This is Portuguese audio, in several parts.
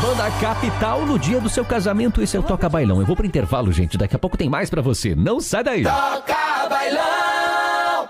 Banda Capital no dia do seu casamento. Esse é o Toca Bailão. Eu vou pro intervalo, gente. Daqui a pouco tem mais pra você. Não sai daí. Toca Bailão.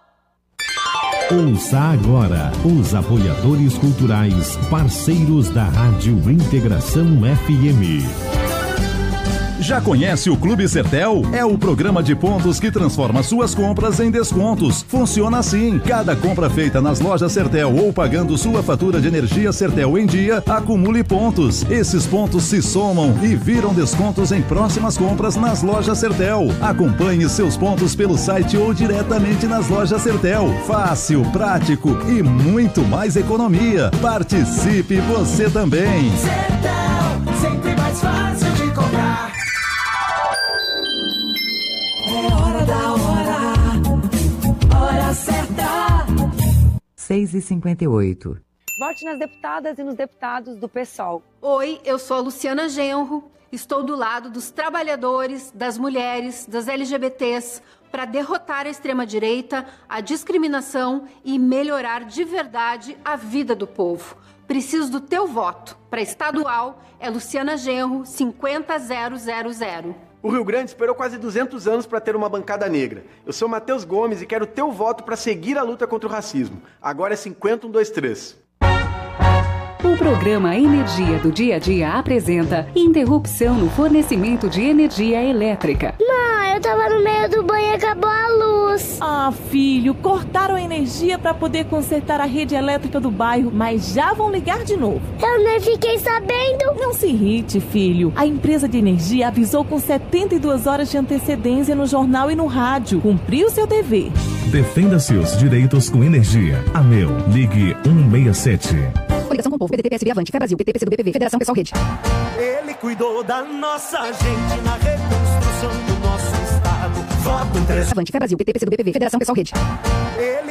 Ouça agora os apoiadores culturais, parceiros da Rádio Integração FM. Já conhece o Clube Sertel? É o programa de pontos que transforma suas compras em descontos. Funciona assim: cada compra feita nas lojas Sertel ou pagando sua fatura de energia Sertel em dia, acumule pontos. Esses pontos se somam e viram descontos em próximas compras nas lojas Sertel. Acompanhe seus pontos pelo site ou diretamente nas lojas Sertel. Fácil, prático e muito mais economia. Participe você também. Sertel, sempre mais fácil de comprar. É hora da hora certa. 6h58. Vote nas deputadas e nos deputados do PSOL. Oi, eu sou a Luciana Genro, estou do lado dos trabalhadores, das mulheres, das LGBTs, para derrotar a extrema-direita, a discriminação e melhorar de verdade a vida do povo. Preciso do teu voto. Para estadual, é Luciana Genro, 50000. O Rio Grande esperou quase 200 anos para ter uma bancada negra. Eu sou Matheus Gomes e quero teu voto para seguir a luta contra o racismo. Agora é 50123. O programa Energia do Dia a Dia apresenta interrupção no fornecimento de energia elétrica. Mãe, eu tava no meio do banho e acabou a luz. Ah, filho, cortaram a energia para poder consertar a rede elétrica do bairro, mas já vão ligar de novo. Eu nem fiquei sabendo. Não se irrite, filho. A empresa de energia avisou com 72 horas de antecedência no jornal e no rádio. Cumpriu seu dever. Defenda seus direitos com energia. AMEL, ligue 167. Coligação com o Povo, PDT, PSB, Avante, Brasil, PT, PCdoB, PV, Federação Pessoal Rede. Ele cuidou da nossa gente na reconstrução do nosso estado. Voto em 3. Avante, Brasil, PT, PCdoB, PV, Federação Pessoal Rede. Ele